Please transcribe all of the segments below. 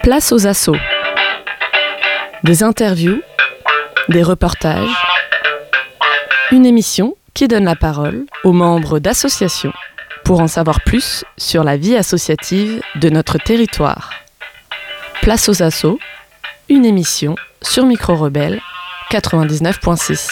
Place aux assos. Des interviews, des reportages, une émission qui donne la parole aux membres d'associations pour en savoir plus sur la vie associative de notre territoire. Place aux assos, une émission sur Micro Rebelle 99.6.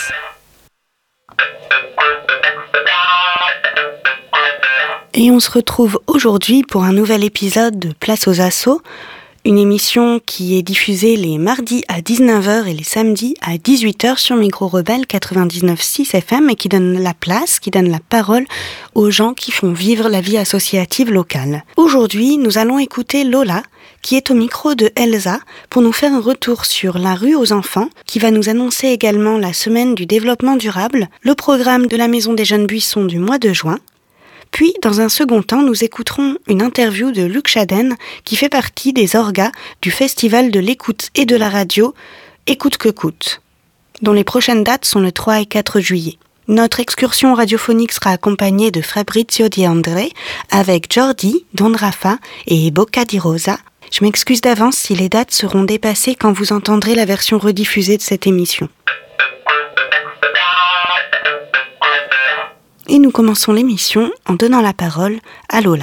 Et on se retrouve aujourd'hui pour un nouvel épisode de Place aux assos, une émission qui est diffusée les mardis à 19h et les samedis à 18h sur Micro Rebelle 99.6 FM et qui donne la place, qui donne la parole aux gens qui font vivre la vie associative locale. Aujourd'hui, nous allons écouter Lola, qui est au micro de Elsa, pour nous faire un retour sur la rue aux enfants, qui va nous annoncer également la semaine du développement durable, le programme de la Maison des Jeunes Buissons du mois de juin. Puis, dans un second temps, nous écouterons une interview de Luc Chaden, qui fait partie des orgas du Festival de l'écoute et de la radio Écoute que coûte, dont les prochaines dates sont le 3 et 4 juillet. Notre excursion radiophonique sera accompagnée de Fabrizio Di André, avec Jordi, Don Rafa et Bocca di Rosa. Je m'excuse d'avance si les dates seront dépassées quand vous entendrez la version rediffusée de cette émission. Et nous commençons l'émission en donnant la parole à Lola.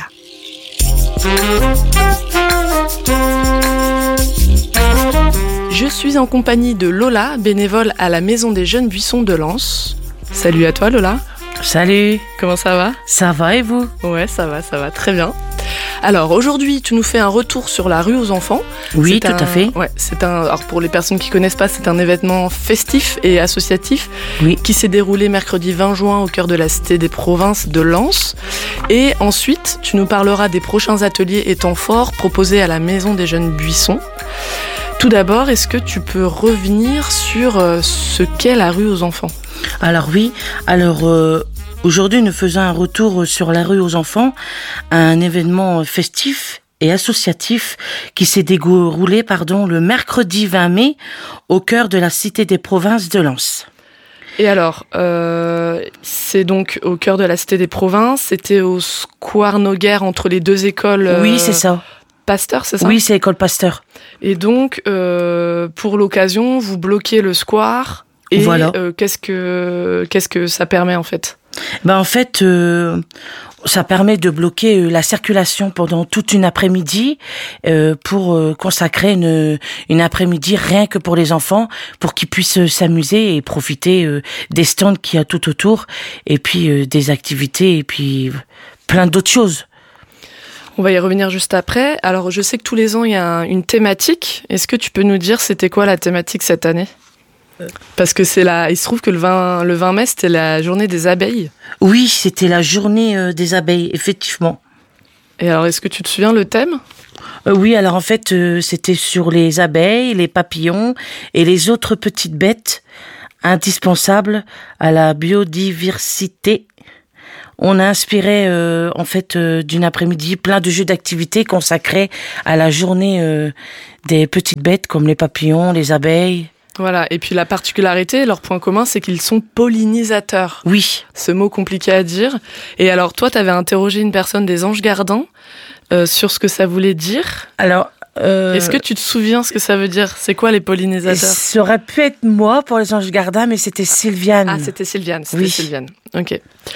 Je suis en compagnie de Lola, bénévole à la Maison des Jeunes Buissons de Lens. Salut à toi Lola. Salut. Comment ça va ? Ça va et vous ? Ouais, ça va, très bien. Alors aujourd'hui, tu nous fais un retour sur la rue aux enfants. Oui, tout à fait. Ouais, alors pour les personnes qui connaissent pas, c'est un événement festif et associatif qui s'est déroulé mercredi 20 juin au cœur de la Cité des Provinces de Lens. Et ensuite, tu nous parleras des prochains ateliers et temps forts proposés à la Maison des Jeunes Buissons. Tout d'abord, est-ce que tu peux revenir sur ce qu'est la rue aux enfants ? Alors oui, aujourd'hui nous faisons un retour sur la rue aux enfants, un événement festif et associatif qui s'est déroulé le mercredi 20 mai au cœur de la Cité des Provinces de Lens. Et alors, c'est donc au cœur de la Cité des Provinces, c'était au Square Noguer entre les deux écoles. Oui, c'est ça. Pasteur, c'est ça ? Oui, c'est l'école Pasteur. Et donc, pour l'occasion, vous bloquez le square. Et voilà. Qu'est-ce que ça permet en fait ? En fait, ça permet de bloquer la circulation pendant toute une après-midi pour consacrer une après-midi rien que pour les enfants, pour qu'ils puissent s'amuser et profiter des stands qu'il y a tout autour, et puis des activités, et puis plein d'autres choses. On va y revenir juste après. Alors, je sais que tous les ans, il y a une thématique. Est-ce que tu peux nous dire c'était quoi la thématique cette année ? Parce que il se trouve que le 20 mai, c'était la journée des abeilles. Oui, c'était la journée des abeilles, effectivement. Et alors, est-ce que tu te souviens le thème ? Oui, alors en fait, c'était sur les abeilles, les papillons et les autres petites bêtes indispensables à la biodiversité. On a inspiré d'une après-midi plein de jeux d'activités consacrés à la journée des petites bêtes comme les papillons, les abeilles. Voilà, et puis la particularité, leur point commun, c'est qu'ils sont pollinisateurs. Oui. Ce mot compliqué à dire. Et alors, toi, tu avais interrogé une personne des Anges Gardins sur ce que ça voulait dire. Alors, est-ce que tu te souviens ce que ça veut dire ? C'est quoi les pollinisateurs ? Ça aurait pu être moi pour les Anges Gardins, mais c'était Sylviane. Ah, c'était Sylviane. Oui. Sylviane. Ok.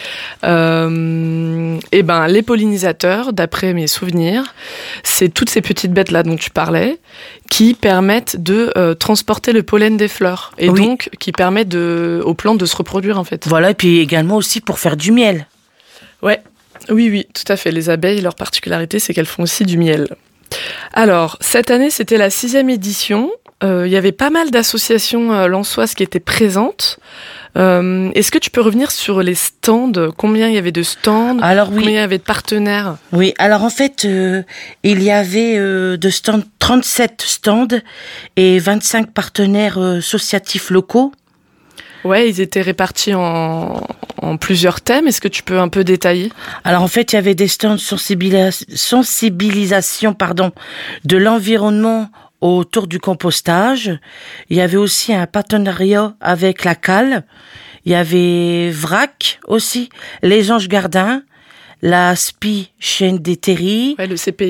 Les pollinisateurs, d'après mes souvenirs, c'est toutes ces petites bêtes-là dont tu parlais, qui permettent de transporter le pollen des fleurs. Et donc, qui permettent aux plantes de se reproduire, en fait. Voilà, et puis également aussi pour faire du miel. Ouais. Oui, tout à fait. Les abeilles, leur particularité, c'est qu'elles font aussi du miel. Alors, cette année, c'était la 6e édition. Il y avait pas mal d'associations lensoises qui étaient présentes. Est-ce que tu peux revenir sur les stands ? Combien il y avait de stands ? Combien il y avait de partenaires ? Oui, alors en fait, il y avait 37 stands et 25 partenaires associatifs locaux. Ouais, ils étaient répartis en plusieurs thèmes. Est-ce que tu peux un peu détailler ? Alors en fait, il y avait des stands sensibilisation de l'environnement autour du compostage. Il y avait aussi un partenariat avec la CAL. Il y avait VRAC aussi, les Anges Gardins, la SPI Chaîne des Terries. Ouais, le CPIE.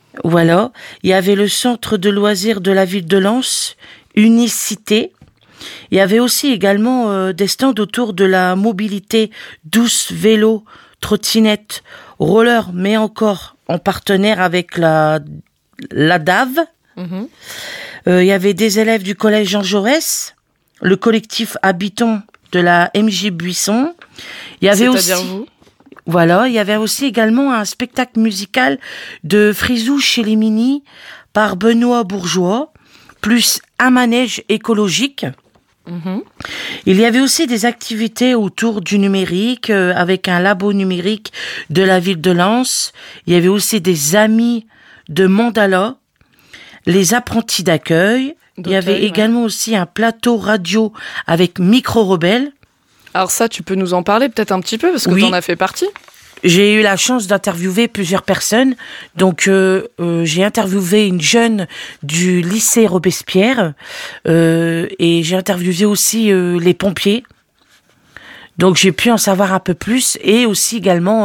Voilà. Il y avait le centre de loisirs de la ville de Lens, Unicité. Il y avait aussi également des stands autour de la mobilité douce, vélo, trottinette, roller, mais encore en partenaire avec la DAV. Il y avait des élèves du collège Jean Jaurès, le collectif Habitants de la MJ Buisson. Il y avait aussi, vous voilà, il y avait aussi également un spectacle musical de Frisou chez les Mini par Benoît Bourgeois, plus un manège écologique. Il y avait aussi des activités autour du numérique avec un labo numérique de la ville de Lens. Il y avait aussi des amis de Mandala, les apprentis d'accueil. Il y avait également aussi un plateau radio avec Micro Rebelle. Alors ça, tu peux nous en parler peut-être un petit peu parce que tu en as fait partie. J'ai eu la chance d'interviewer plusieurs personnes. Donc, j'ai interviewé une jeune du lycée Robespierre et j'ai interviewé aussi les pompiers. Donc, j'ai pu en savoir un peu plus et aussi également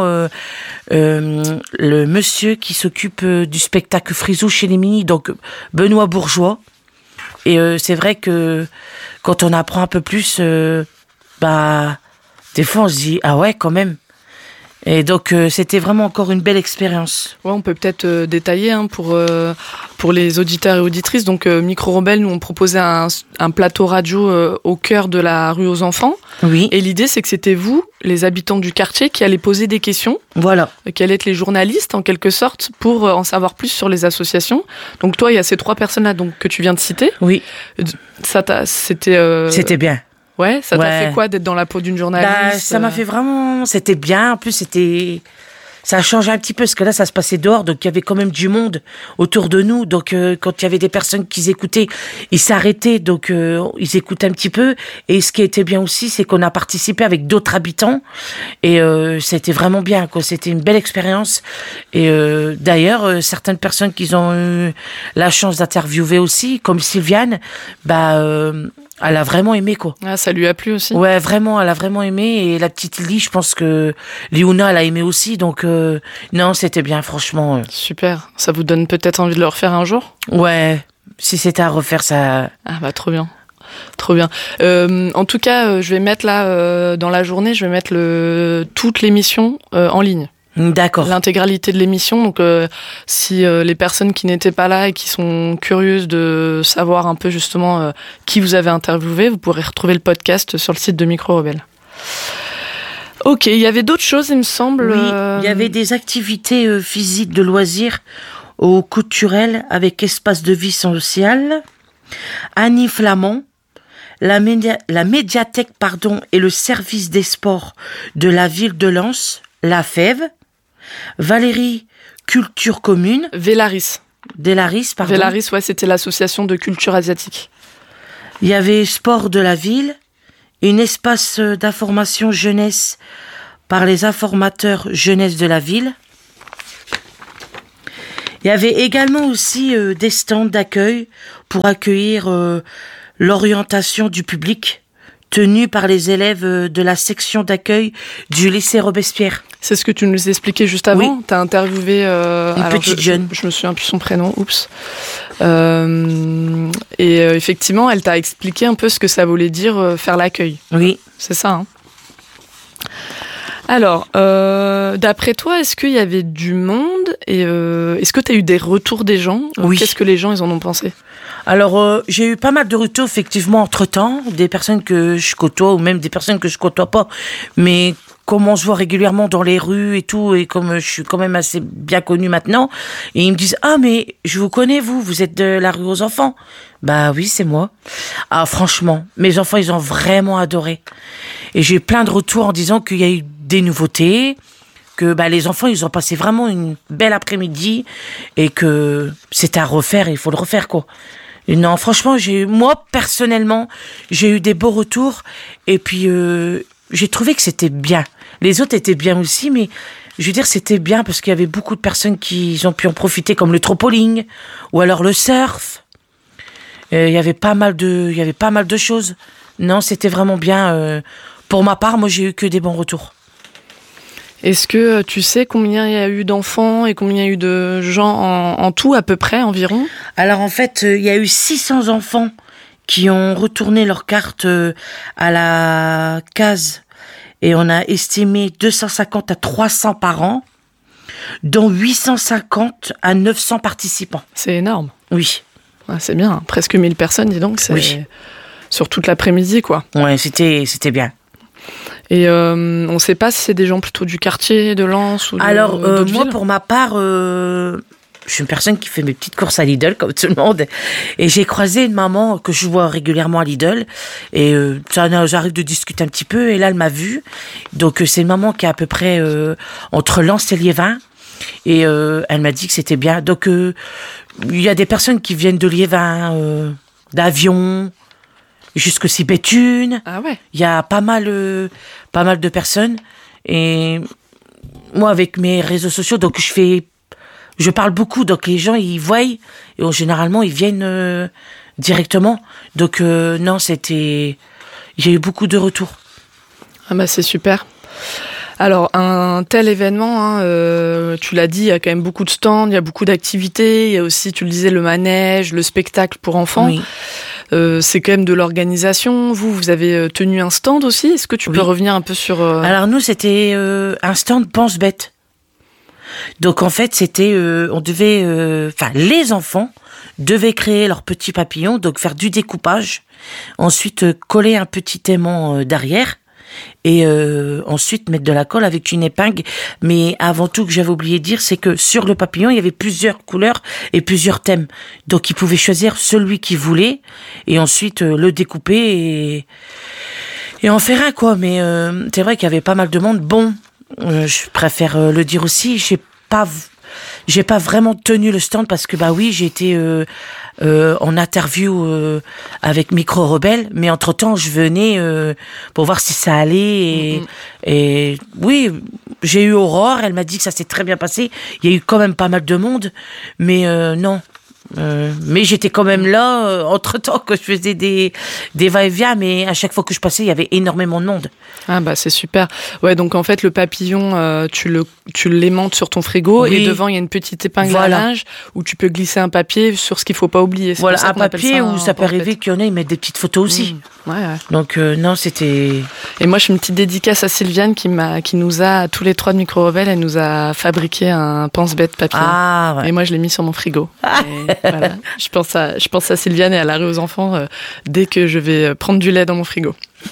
le monsieur qui s'occupe du spectacle Frisou chez les Mini, donc Benoît Bourgeois. Et c'est vrai que quand on apprend un peu plus, des fois on se dit ah ouais quand même. Et donc c'était vraiment encore une belle expérience. Ouais, on peut peut-être détailler pour les auditeurs et auditrices. Donc Micro Rebelle, nous on proposait un plateau radio au cœur de la rue aux enfants. Oui. Et l'idée c'est que c'était vous, les habitants du quartier, qui allaient poser des questions. Voilà. Qui allaient être les journalistes en quelque sorte pour en savoir plus sur les associations. Donc toi, il y a ces 3 personnes-là que tu viens de citer. Oui. C'était bien. Ouais, ça t'a fait quoi d'être dans la peau d'une journaliste? Ça m'a fait vraiment... C'était bien. En plus, ça a changé un petit peu, parce que là, ça se passait dehors, donc il y avait quand même du monde autour de nous. Donc, quand il y avait des personnes qui écoutaient, ils s'arrêtaient, donc ils écoutaient un petit peu. Et ce qui était bien aussi, c'est qu'on a participé avec d'autres habitants. Et c'était vraiment bien, quoi. C'était une belle expérience. Et d'ailleurs, certaines personnes qui ont eu la chance d'interviewer aussi, comme Sylviane, elle a vraiment aimé, quoi. Ah, ça lui a plu aussi? Ouais, vraiment, elle a vraiment aimé. Et la petite Lee, je pense que Léona, elle a aimé aussi. Donc, non, c'était bien, franchement. Super. Ça vous donne peut-être envie de le refaire un jour? Ouais, si c'était à refaire, ça... Ah trop bien. Trop bien. En tout cas, je vais mettre là, dans la journée, je vais mettre toute l'émission en ligne. D'accord. L'intégralité de l'émission. Donc, si les personnes qui n'étaient pas là et qui sont curieuses de savoir un peu justement qui vous avez interviewé, vous pourrez retrouver le podcast sur le site de Micro Rebelle. Ok, il y avait d'autres choses, il me semble. Oui, il y avait des activités physiques de loisirs au culturel avec espace de vie sociale. Annie Flamand, la médiathèque et le service des sports de la ville de Lens, la FEV. Valérie Culture Commune. Vélaris, pardon. Vélaris, ouais, c'était l'association de culture asiatique. Il y avait Sport de la ville, un espace d'information jeunesse par les informateurs jeunesse de la ville. Il y avait également aussi des stands d'accueil pour accueillir l'orientation du public tenue par les élèves de la section d'accueil du lycée Robespierre. C'est ce que tu nous expliquais juste avant. Oui. Tu as interviewé une petite jeune. Je me souviens plus son prénom, oups. Effectivement, elle t'a expliqué un peu ce que ça voulait dire faire l'accueil. Oui. C'est ça, hein. Alors, d'après toi, est-ce qu'il y avait du monde et est-ce que tu as eu des retours des gens? Oui. Qu'est-ce que les gens ils en ont pensé? Alors, j'ai eu pas mal de retours, effectivement, entre-temps, des personnes que je côtoie ou même des personnes que je côtoie pas, mais comme on se voit régulièrement dans les rues et tout, et comme je suis quand même assez bien connue maintenant, et ils me disent « Ah, mais je vous connais, vous êtes de la rue aux enfants ?» Bah oui, c'est moi. Ah, franchement, mes enfants, ils ont vraiment adoré. Et j'ai eu plein de retours en disant qu'il y a eu des nouveautés, que les enfants, ils ont passé vraiment une belle après-midi, et que c'est à refaire, il faut le refaire, quoi. Et non, franchement, moi, personnellement, j'ai eu des beaux retours, et puis j'ai trouvé que c'était bien. Les autres étaient bien aussi, mais je veux dire, c'était bien parce qu'il y avait beaucoup de personnes qui ont pu en profiter, comme le trampoline, ou alors le surf. Il y avait pas mal de choses. Non, c'était vraiment bien. Pour ma part, moi, j'ai eu que des bons retours. Est-ce que tu sais combien il y a eu d'enfants et combien il y a eu de gens en tout, à peu près, environ ? Alors en fait, il y a eu 600 enfants qui ont retourné leur carte à la case et on a estimé 250 à 300 par an, dont 850 à 900 participants. C'est énorme. Oui. Ah, c'est bien, presque 1000 personnes, dis donc, c'est sur toute l'après-midi, quoi. Ouais, c'était bien. Et on ne sait pas si c'est des gens plutôt du quartier, de Lens ou Alors, d'autres moi, villes. pour ma part, je suis une personne qui fait mes petites courses à Lidl, comme tout le monde. Et j'ai croisé une maman que je vois régulièrement à Lidl. Et j'arrive de discuter un petit peu. Et là, elle m'a vue. Donc, c'est une maman qui est à peu près entre Lens et Liévin. Et elle m'a dit que c'était bien. Donc, il y a des personnes qui viennent de Liévin, d'Avion, jusqu'aussi Béthune. Ah ouais. Il y a pas mal de personnes. Et moi, avec mes réseaux sociaux, donc je parle beaucoup. Donc les gens, ils voient et généralement, ils viennent directement. Donc non, j'ai eu beaucoup de retours. Ah bah c'est super. Alors, un tel événement, tu l'as dit, il y a quand même beaucoup de stands, il y a beaucoup d'activités, il y a aussi, tu le disais, le manège, le spectacle pour enfants. Oui. C'est quand même de l'organisation. Vous avez tenu un stand aussi. Est-ce que tu peux revenir un peu sur... Alors nous, c'était un stand pense-bête. Donc en fait, c'était... on devait... les enfants devaient créer leur petit papillon, donc faire du découpage, ensuite coller un petit aimant derrière, et ensuite mettre de la colle avec une épingle. Mais avant tout, que j'avais oublié de dire, c'est que sur le papillon, il y avait plusieurs couleurs et plusieurs thèmes. Donc ils pouvaient choisir celui qu'ils voulaient et ensuite le découper et en faire un, quoi. Mais c'est vrai qu'il y avait pas mal de monde. Bon, je préfère le dire aussi, j'ai pas vraiment tenu le stand parce que j'ai été en interview avec Micro Rebelle, mais entre-temps je venais pour voir si ça allait et oui, j'ai eu Aurore, elle m'a dit que ça s'est très bien passé. Il y a eu quand même pas mal de monde, mais non. Mais j'étais quand même là entre-temps que je faisais des va-et-vient, mais à chaque fois que je passais, il y avait énormément de monde. Ah bah c'est super. Ouais, donc en fait le papillon, tu l'aimantes sur ton frigo et devant il y a une petite épingle à linge où tu peux glisser un papier sur ce qu'il faut pas oublier. C'est voilà, un papier où ça peut arriver qu'il y en ait, ils mettent des petites photos aussi. Ouais. Donc non, c'était... Et moi je fais une petite dédicace à Sylviane qui nous a, tous les trois de Micro Rebelle, elle nous a fabriqué un pense-bête papier. Ah, ouais. Et moi je l'ai mis sur mon frigo. Voilà. Je pense à Sylviane et à la rue aux enfants dès que je vais prendre du lait dans mon frigo.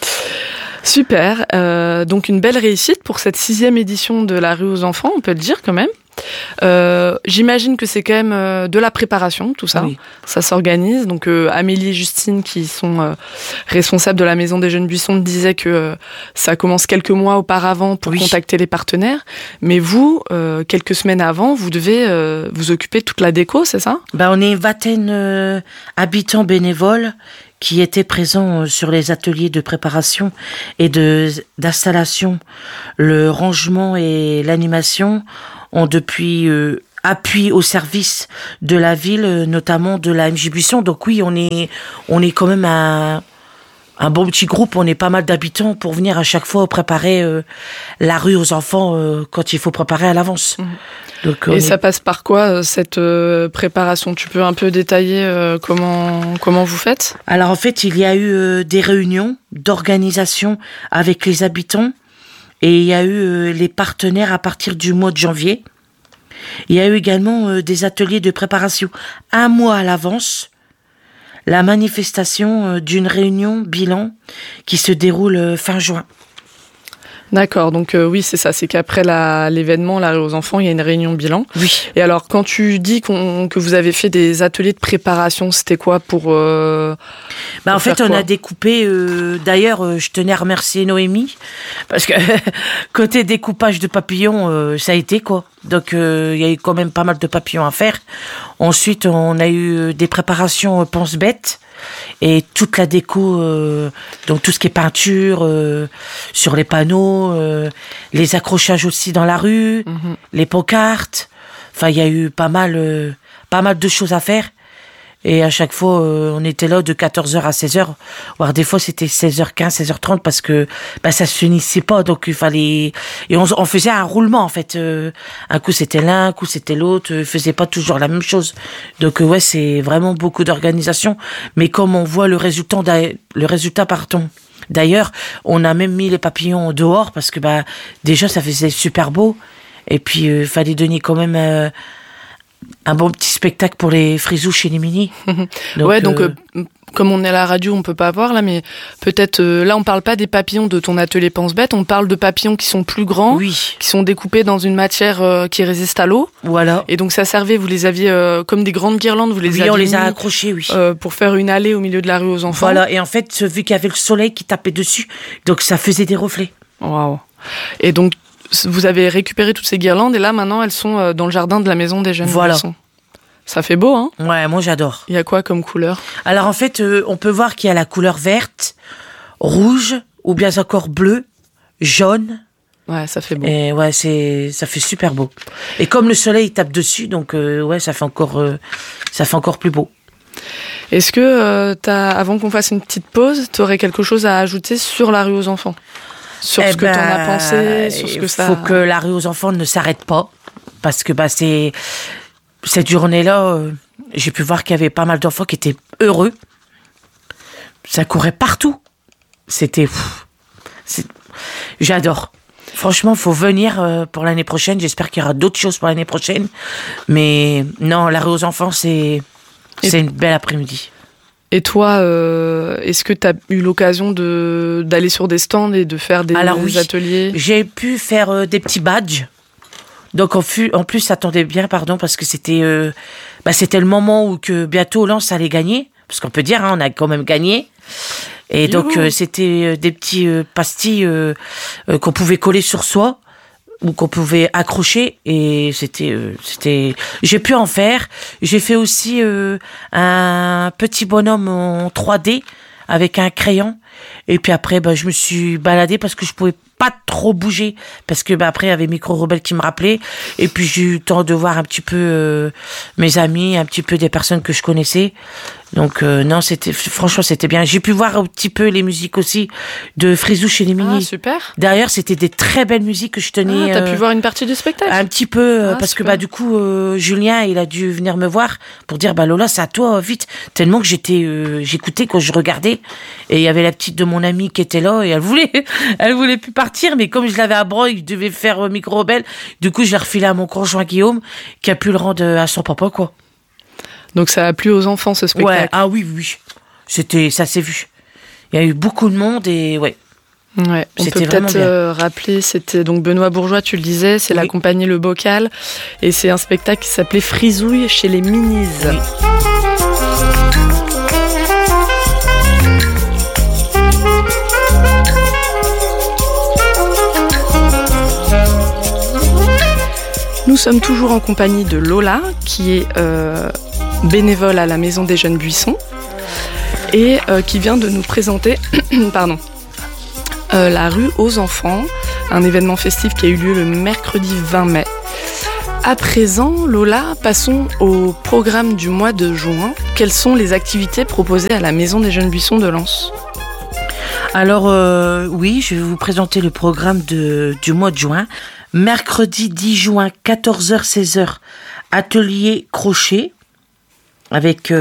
Super, donc une belle réussite pour cette 6e édition de la rue aux enfants, on peut le dire quand même. J'imagine que c'est quand même de la préparation, tout ça. Oui. Ça s'organise. Donc Amélie et Justine, qui sont responsables de la Maison des Jeunes Buissons, disaient que ça commence quelques mois auparavant pour contacter les partenaires. Mais vous, quelques semaines avant, vous devez vous occuper de toute la déco, c'est ça ? On est une vingtaine habitants bénévoles qui étaient présents sur les ateliers de préparation et d'installation. Le rangement et l'animation ont depuis appui au service de la ville, notamment de la MJ Buisson. Donc oui, on est quand même un bon petit groupe, on est pas mal d'habitants pour venir à chaque fois préparer la rue aux enfants quand il faut préparer à l'avance. Donc, et ça passe par quoi cette préparation ? Tu peux un peu détailler comment vous faites ? Alors en fait, il y a eu des réunions d'organisation avec les habitants et il y a eu les partenaires à partir du mois de janvier. Il y a eu également des ateliers de préparation un mois à l'avance. La manifestation d'une réunion bilan qui se déroule fin juin. D'accord, donc oui, c'est ça, c'est qu'après l'événement, la rue aux enfants, il y a une réunion bilan. Oui. Et alors, quand tu dis que vous avez fait des ateliers de préparation, c'était quoi pour en fait, on a découpé, d'ailleurs, je tenais à remercier Noémie, parce que côté découpage de papillons, ça a été quoi. Donc, il y a eu quand même pas mal de papillons à faire. Ensuite, on a eu des préparations pense-bête. Et toute la déco, donc tout ce qui est peinture sur les panneaux, les accrochages aussi dans la rue, les pancartes. Enfin, il y a eu pas mal de choses à faire. Et à chaque fois, on était là de 14h à 16h. Voire des fois, c'était 16h15, 16h30 parce que ça se finissait pas. Donc, il fallait... Et on faisait un roulement, en fait. Un coup, c'était l'un, un coup, c'était l'autre. On faisait pas toujours la même chose. Donc, ouais, c'est vraiment beaucoup d'organisation. Mais comme on voit le résultat, pardon. D'ailleurs, on a même mis les papillons dehors parce que déjà, ça faisait super beau. Et puis, il fallait donner quand même... un bon petit spectacle pour les frisous chez les Mini. Donc, comme on est à la radio, on peut pas voir là, mais peut-être là, on parle pas des papillons de ton atelier Pense-Bête, on parle de papillons qui sont plus grands, qui sont découpés dans une matière qui résiste à l'eau. Voilà. Et donc ça servait, vous les aviez comme des grandes guirlandes, vous les aviez on les a accrochés, pour faire une allée au milieu de la rue aux enfants. Voilà. Et en fait, vu qu'il y avait le soleil qui tapait dessus, donc ça faisait des reflets. Waouh. Et donc vous avez récupéré toutes ces guirlandes et là maintenant elles sont dans le jardin de la maison des jeunes Buissons. Ça fait beau, hein? Ouais, moi j'adore. Il y a quoi comme couleur? Alors en fait, on peut voir qu'il y a la couleur verte, rouge, ou bien encore bleu, jaune. Ouais, ça fait beau. Et ouais, ça fait super beau. Et comme le soleil tape dessus, donc ça fait encore plus beau. Est-ce que avant qu'on fasse une petite pause, t'aurais quelque chose à ajouter sur la rue aux enfants? Sur ce que t'en as pensé, sur ce que ça... Il faut que la rue aux enfants ne s'arrête pas. Parce que cette journée-là, j'ai pu voir qu'il y avait pas mal d'enfants qui étaient heureux. Ça courait partout. J'adore. Franchement, il faut venir pour l'année prochaine. J'espère qu'il y aura d'autres choses pour l'année prochaine. Mais non, la rue aux enfants, c'est une belle après-midi. Et toi, est-ce que tu as eu l'occasion d'aller sur des stands et de faire des ateliers? J'ai pu faire des petits badges. Donc en plus, ça tombait bien, parce que c'était le moment où que bientôt Lens allait gagner. Parce qu'on peut dire, on a quand même gagné. Et donc c'était des petits pastilles qu'on pouvait coller sur soi ou qu'on pouvait accrocher. Et j'ai pu en faire. J'ai fait aussi un petit bonhomme en 3D avec un crayon. Et puis après, je me suis baladée parce que je pouvais pas trop bouger parce que après il y avait Micro Rebelle qui me rappelait et puis j'ai eu le temps de voir un petit peu mes amis, un petit peu des personnes que je connaissais. Donc non, franchement c'était bien. J'ai pu voir un petit peu les musiques aussi de Frisou chez les Mini. Ah, super. D'ailleurs, c'était des très belles musiques que je tenais. Ah, t'as pu voir une partie du spectacle? Un petit peu parce super. que du coup Julien, il a dû venir me voir pour dire Lola, c'est à toi vite, tellement que j'écoutais quand je regardais et il y avait la petite de mon amie qui était là et elle voulait plus partir, mais comme je l'avais à bras, il devait faire Micro Rebelle. Du coup, je l'ai refilé à mon conjoint Guillaume qui a pu le rendre à son papa, quoi. Donc ça a plu aux enfants, ce spectacle? Ouais, ah oui. Ça s'est vu. Il y a eu beaucoup de monde et ouais. Ouais, on peut peut-être rappeler, c'était donc Benoît Bourgeois, tu le disais, c'est la compagnie Le Bocal et c'est un spectacle qui s'appelait Frisouille chez les Minis. Oui. Nous sommes toujours en compagnie de Lola, qui est bénévole à la Maison des Jeunes Buissons et qui vient de nous présenter la rue aux enfants, un événement festif qui a eu lieu le mercredi 20 mai. À présent, Lola, passons au programme du mois de juin. Quelles sont les activités proposées à la Maison des Jeunes Buissons de Lens? Alors oui, je vais vous présenter le programme du mois de juin. Mercredi 10 juin, 14h-16h, atelier crochet avec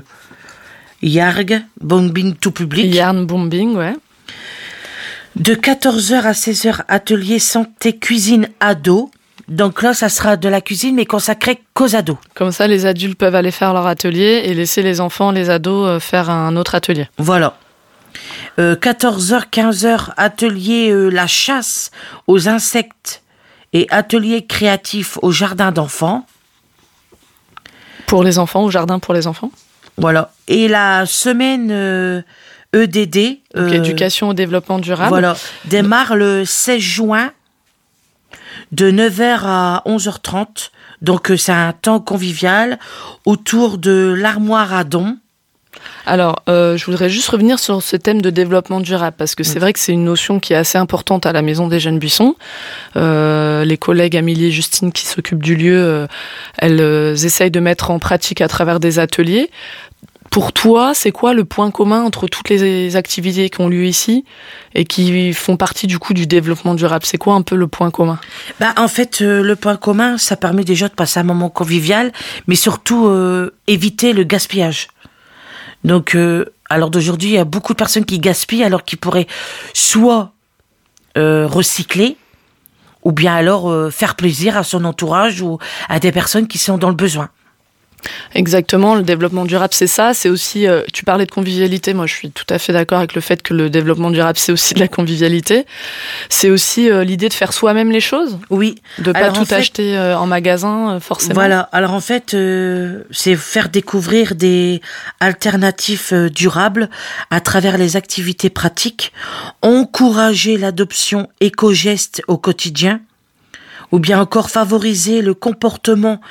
Yarg, bombing tout public. Yarn bombing, ouais. De 14h à 16h, atelier santé cuisine ado. Donc là, ça sera de la cuisine, mais consacrée qu'aux ados. Comme ça, les adultes peuvent aller faire leur atelier et laisser les enfants, les ados, faire un autre atelier. Voilà. 14h, 15h, atelier la chasse aux insectes et atelier créatif au jardin d'enfants. Pour les enfants, au jardin pour les enfants. Voilà. Et la semaine EDD. Donc, éducation au développement durable. Voilà. Démarre le 16 juin de 9h à 11h30. Donc, c'est un temps convivial autour de l'armoire à dons. Alors, je voudrais juste revenir sur ce thème de développement durable, parce que c'est vrai que c'est une notion qui est assez importante à la Maison des Jeunes Buissons. Les collègues Amélie et Justine qui s'occupent du lieu, elles essayent de mettre en pratique à travers des ateliers. Pour toi, c'est quoi le point commun entre toutes les activités qui ont lieu ici et qui font partie du coup du développement durable? C'est quoi un peu le point commun? En fait, le point commun, ça permet déjà de passer un moment convivial, mais surtout éviter le gaspillage. Donc, à l'heure d'aujourd'hui, il y a beaucoup de personnes qui gaspillent alors qu'ils pourraient soit recycler, ou bien alors faire plaisir à son entourage ou à des personnes qui sont dans le besoin. Exactement, le développement durable, c'est ça. C'est aussi, tu parlais de convivialité, moi je suis tout à fait d'accord avec le fait que le développement durable, c'est aussi de la convivialité. C'est aussi l'idée de faire soi-même les choses. Oui. De pas tout acheter en magasin, forcément. Voilà, alors en fait, c'est faire découvrir des alternatives durables à travers les activités pratiques, encourager l'adoption éco-gestes au quotidien, ou bien encore favoriser le comportement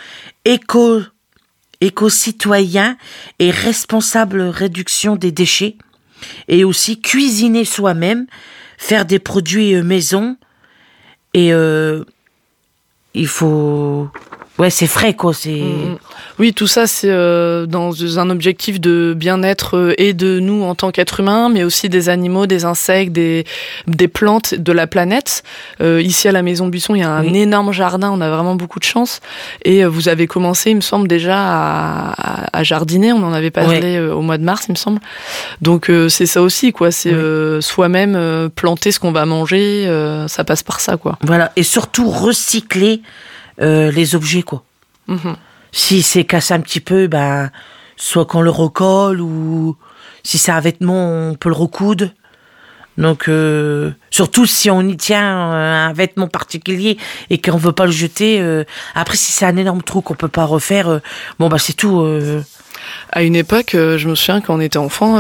éco-citoyen et responsable réduction des déchets, et aussi cuisiner soi-même, faire des produits maison, et il faut... Ouais, c'est frais, quoi. Oui, tout ça, c'est dans un objectif de bien-être et de nous en tant qu'êtres humains, mais aussi des animaux, des insectes, des plantes, de la planète. Ici, à la Maison Buisson, il y a un énorme jardin, on a vraiment beaucoup de chance. Et vous avez commencé, il me semble, déjà à jardiner. On en avait parlé au mois de mars, il me semble. Donc, c'est ça aussi, quoi. C'est soi-même planter ce qu'on va manger. Ça passe par ça, quoi. Voilà, et surtout recycler les objets, quoi. Si c'est cassé un petit peu, soit qu'on le recolle, ou si c'est un vêtement, on peut le recoudre. Donc, surtout si on y tient un vêtement particulier et qu'on veut pas le jeter. Après, si c'est un énorme trou qu'on peut pas refaire, c'est tout. À une époque, je me souviens quand on était enfant,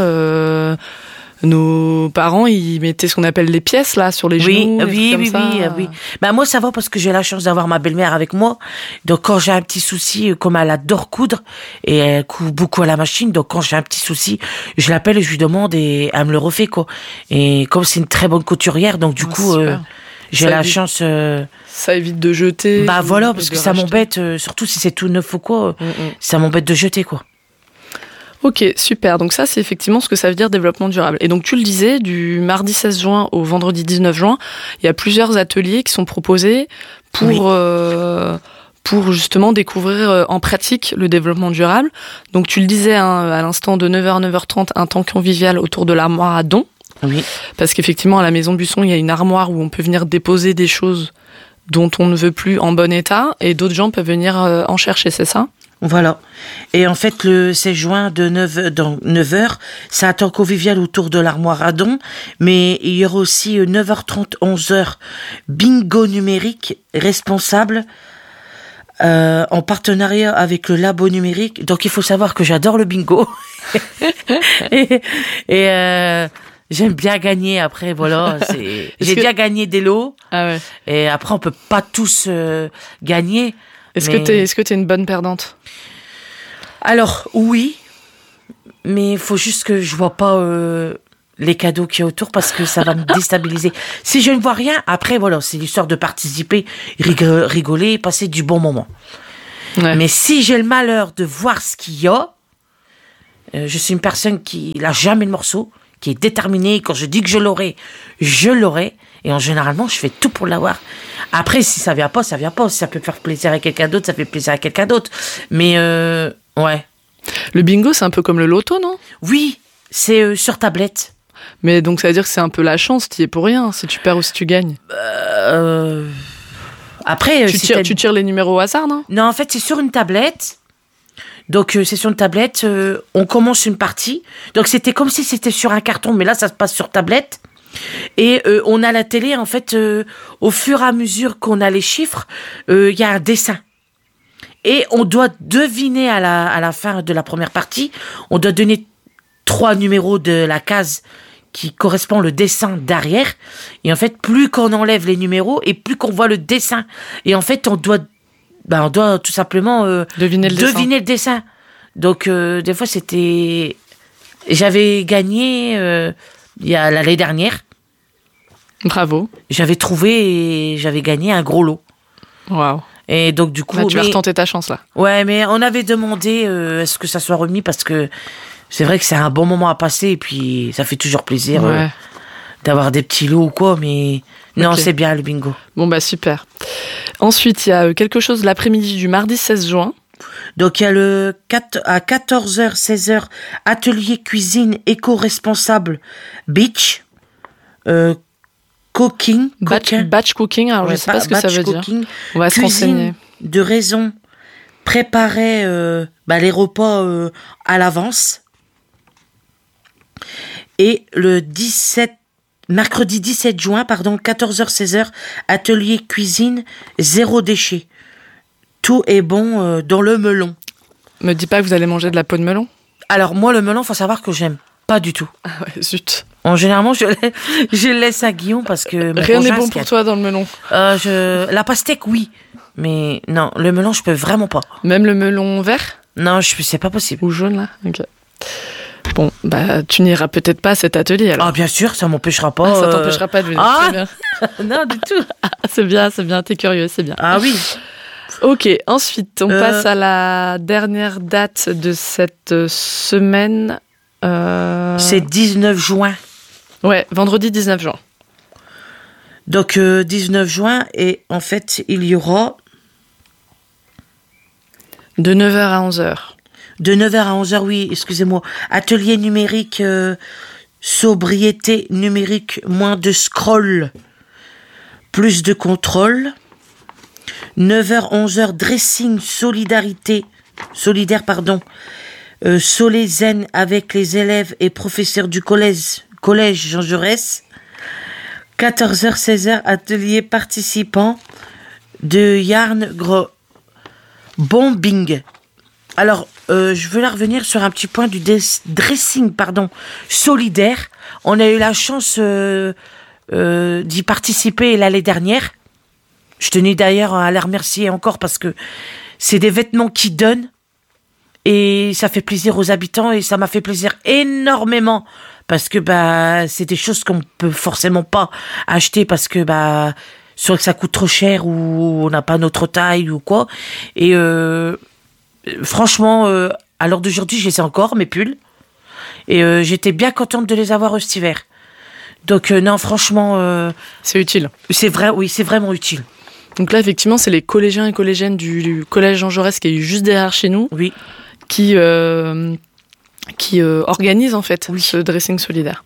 nos parents, ils mettaient ce qu'on appelle les pièces là sur les genoux. Oui. Moi, ça va parce que j'ai la chance d'avoir ma belle-mère avec moi. Donc, quand j'ai un petit souci, comme elle adore coudre et elle coud beaucoup à la machine, donc quand j'ai un petit souci, je l'appelle et je lui demande et elle me le refait, quoi. Et comme c'est une très bonne couturière, donc du coup, j'ai la chance. Ça évite de jeter. Voilà, parce que ça m'embête, surtout si c'est tout neuf ou quoi. Ça m'embête de jeter, quoi. Ok, super. Donc ça, c'est effectivement ce que ça veut dire développement durable. Et donc tu le disais, du mardi 16 juin au vendredi 19 juin, il y a plusieurs ateliers qui sont proposés pour justement découvrir en pratique le développement durable. Donc tu le disais à l'instant, de 9h à 9h30, un temps convivial autour de l'armoire à dons. Oui. Parce qu'effectivement, à la Maison Buisson, il y a une armoire où on peut venir déposer des choses dont on ne veut plus en bon état, et d'autres gens peuvent venir en chercher, c'est ça ? Voilà. Et en fait, le 16 juin de 9h, c'est un temps convivial autour de l'armoire à dons, mais il y aura aussi 9h30, 11h, bingo numérique responsable, en partenariat avec le Labo numérique. Donc, il faut savoir que j'adore le bingo. et j'aime bien gagner après, voilà. J'ai déjà gagné des lots. Ah ouais. Et après, on peut pas tous gagner. Est-ce que t'es une bonne perdante? Alors, oui, mais il faut juste que je vois pas les cadeaux qu'il y a autour parce que ça va me déstabiliser. Si je ne vois rien, après, voilà, c'est l'histoire de participer, rigoler, passer du bon moment. Ouais. Mais si j'ai le malheur de voir ce qu'il y a, je suis une personne qui lâche jamais le morceau, qui est déterminée. Quand je dis que je l'aurai, je l'aurai. Et généralement, je fais tout pour l'avoir. Après, si ça vient pas, ça vient pas. Si ça peut faire plaisir à quelqu'un d'autre, ça fait plaisir à quelqu'un d'autre. Mais, ouais. Le bingo, c'est un peu comme le loto, non? Oui, c'est sur tablette. Mais donc, ça veut dire que c'est un peu la chance, t'y es pour rien, si tu perds ou si tu gagnes. Après, tu tires les numéros au hasard, non? Non, en fait, c'est sur une tablette. Donc, c'est sur une tablette, on commence une partie. Donc, c'était comme si c'était sur un carton, mais là, ça se passe sur tablette. Et on a la télé, en fait, au fur et à mesure qu'on a les chiffres, il y a un dessin. Et on doit deviner à la fin de la première partie, on doit donner 3 numéros de la case qui correspond le dessin derrière. Et en fait, plus qu'on enlève les numéros et plus qu'on voit le dessin. Et en fait, on doit tout simplement deviner le dessin. Donc, des fois, c'était J'avais gagné il y a l'année dernière. Bravo. J'avais trouvé et j'avais gagné un gros lot. Waouh. Et donc du coup, Tu vas retenter ta chance là. Ouais, mais on avait demandé à ce que ça soit remis parce que c'est vrai que c'est un bon moment à passer et puis ça fait toujours plaisir d'avoir des petits lots ou quoi, mais non, c'est bien le bingo. Bon bah super. Ensuite, il y a quelque chose l'après-midi du mardi 16 juin. Donc il y a à 14h, 16h, atelier cuisine éco-responsable beach, cooking. Batch cooking, alors je sais pas ce que ça veut dire. On va se renseigner. De raison, préparer les repas à l'avance. Et le mercredi 17 juin, 14h, 16h, atelier cuisine, zéro déchet. Tout est bon dans le melon. Me dis pas que vous allez manger de la peau de melon. Alors moi, le melon, faut savoir que j'aime pas du tout. Ah ouais, zut. Généralement, je le laisse à Guillaume parce que... Rien n'est bon pour toi dans le melon. La pastèque, oui. Mais non, le melon, je peux vraiment pas. Même le melon vert ? Non, c'est pas possible. Ou jaune, là ? Ok. Bon, bah, tu n'iras peut-être pas à cet atelier, alors. Ah, bien sûr, ça m'empêchera pas. Ça t'empêchera pas de venir. Ah bien. Non, du tout. C'est bien, t'es curieux, c'est bien. Ah oui. Ok, ensuite, on passe à la dernière date de cette semaine. C'est 19 juin. Ouais, vendredi 19 juin. Donc, 19 juin, et en fait, il y aura... De 9h à 11h. De 9h à 11h, oui, excusez-moi. Atelier numérique, sobriété numérique, moins de scroll, plus de contrôle. 9h, 11h, dressing, solidaire, Solezen avec les élèves et professeurs du collège Jean Jaurès. 14h, 16h, atelier participant de Yarn Bombing. Alors, je veux là revenir sur un petit point du dressing, solidaire. On a eu la chance d'y participer l'année dernière. Je tenais d'ailleurs à les remercier encore parce que c'est des vêtements qui donnent et ça fait plaisir aux habitants et ça m'a fait plaisir énormément parce que c'est des choses qu'on peut forcément pas acheter parce que soit que ça coûte trop cher ou on n'a pas notre taille ou quoi. Et franchement, à l'heure d'aujourd'hui, je les ai encore, mes pulls. Et j'étais bien contente de les avoir cet hiver. Donc non, franchement... c'est utile. C'est vrai, oui, c'est vraiment utile. Donc là, effectivement, c'est les collégiens et collégiennes du collège Jean Jaurès qui est juste derrière chez nous. Oui. Qui organisent en fait ce dressing solidaire.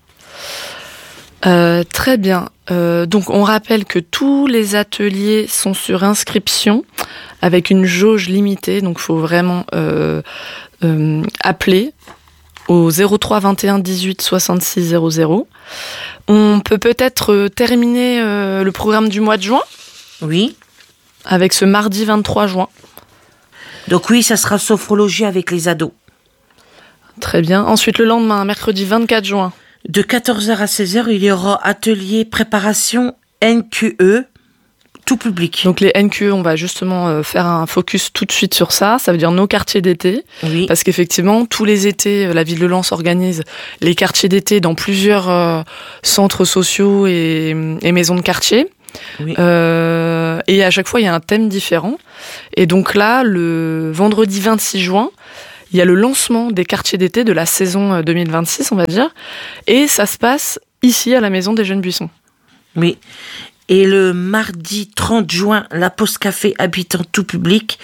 Très bien. Donc on rappelle que tous les ateliers sont sur inscription avec une jauge limitée. Donc il faut vraiment appeler au 03 21 18 66 00. On peut peut-être terminer le programme du mois de juin. Oui. Avec ce mardi 23 juin. Donc oui, ça sera sophrologie avec les ados. Très bien. Ensuite, le lendemain, mercredi 24 juin. De 14h à 16h, il y aura atelier préparation NQE, tout public. Donc les NQE, on va justement faire un focus tout de suite sur ça. Ça veut dire nos quartiers d'été. Oui. Parce qu'effectivement, tous les étés, la ville de Lens organise les quartiers d'été dans plusieurs centres sociaux et maisons de quartier. Oui. Et à chaque fois, il y a un thème différent. Et donc là, le vendredi 26 juin, il y a le lancement des quartiers d'été de la saison 2026, on va dire. Et ça se passe ici, à la Maison des Jeunes Buissons. Oui. Et le mardi 30 juin, la pause café habitant tout public,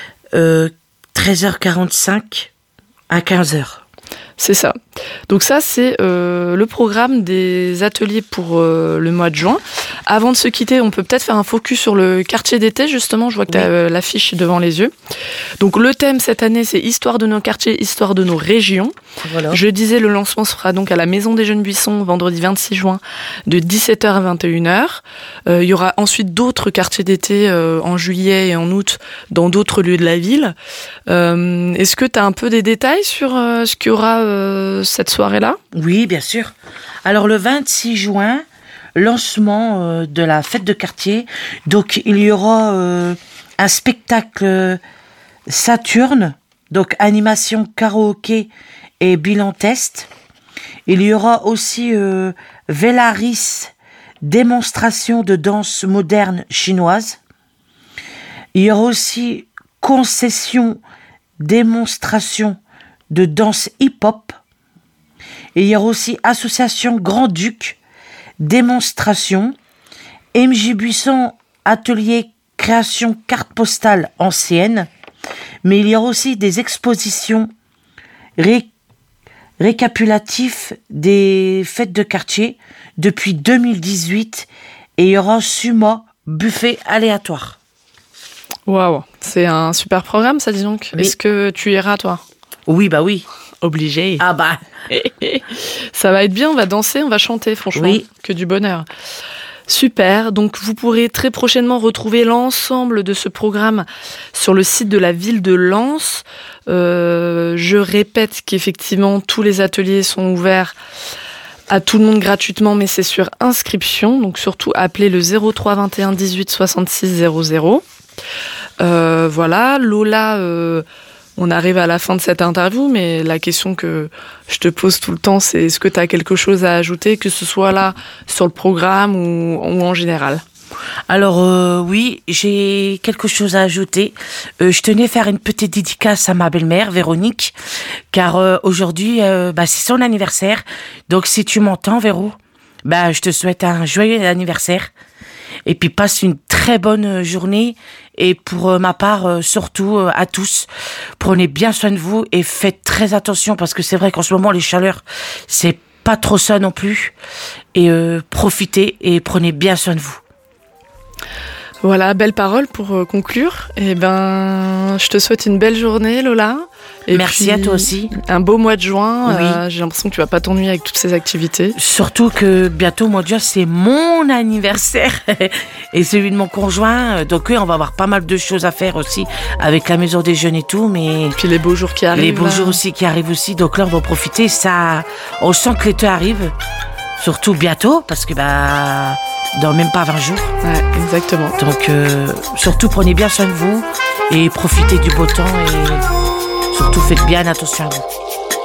13h45 à 15h. C'est ça. Donc ça, c'est le programme des ateliers pour le mois de juin. Avant de se quitter, on peut peut-être faire un focus sur le quartier d'été, justement. Je vois que tu as l'affiche devant les yeux. Donc le thème cette année, c'est Histoire de nos quartiers, Histoire de nos régions. Voilà. Je disais, le lancement se fera donc à la Maison des Jeunes Buissons, vendredi 26 juin, de 17h à 21h. Il y aura ensuite d'autres quartiers d'été en juillet et en août dans d'autres lieux de la ville. Est-ce que tu as un peu des détails sur ce qu'il y aura cette soirée-là ? Oui, bien sûr. Alors, le 26 juin, lancement de la fête de quartier. Donc, il y aura un spectacle Saturne, donc animation karaoké et bilan test. Il y aura aussi Velaris, démonstration de danse moderne chinoise. Il y aura aussi concession, démonstration de danse hip-hop. Et il y aura aussi association Grand-Duc, démonstration. MJ Buisson, atelier création carte postale ancienne. Mais il y aura aussi des expositions récapitulatifs des fêtes de quartier depuis 2018 et il y aura Suma, buffet aléatoire. Waouh, c'est un super programme ça, dis donc. Oui. Est-ce que tu iras toi ? Oui, bah oui. Obligé. Ah bah. Ça va être bien, on va danser, on va chanter, franchement. Oui. Que du bonheur. Super, donc vous pourrez très prochainement retrouver l'ensemble de ce programme sur le site de la ville de Lens. Je répète qu'effectivement tous les ateliers sont ouverts à tout le monde gratuitement, mais c'est sur inscription, donc surtout appelez le 03 21 18 66 00. Voilà, Lola, on arrive à la fin de cette interview, mais la question que je te pose tout le temps, c'est est-ce que tu as quelque chose à ajouter, que ce soit là sur le programme ou en général ? Alors oui, j'ai quelque chose à ajouter. Je tenais à faire une petite dédicace à ma belle-mère, Véronique, car aujourd'hui, c'est son anniversaire. Donc si tu m'entends, Véro, je te souhaite un joyeux anniversaire. Et puis passe une très bonne journée. Et pour ma part, surtout à tous, prenez bien soin de vous et faites très attention parce que c'est vrai qu'en ce moment, les chaleurs, c'est pas trop ça non plus. Et profitez et prenez bien soin de vous. Voilà, belle parole pour conclure. Et je te souhaite une belle journée, Lola. Et merci à toi aussi. Un beau mois de juin. Oui. J'ai l'impression que tu vas pas t'ennuyer avec toutes ces activités. Surtout que bientôt, au mois de juin, c'est mon anniversaire et celui de mon conjoint. Donc oui, on va avoir pas mal de choses à faire aussi avec la maison des jeunes et tout. Mais puis les beaux jours qui arrivent. Les beaux jours aussi qui arrivent aussi. Donc là, on va profiter. Ça, on sent que l'été arrive. Surtout bientôt, parce que dans même pas 20 jours. Ouais, exactement. Donc surtout prenez bien soin de vous et profitez du beau temps et surtout faites bien attention à vous.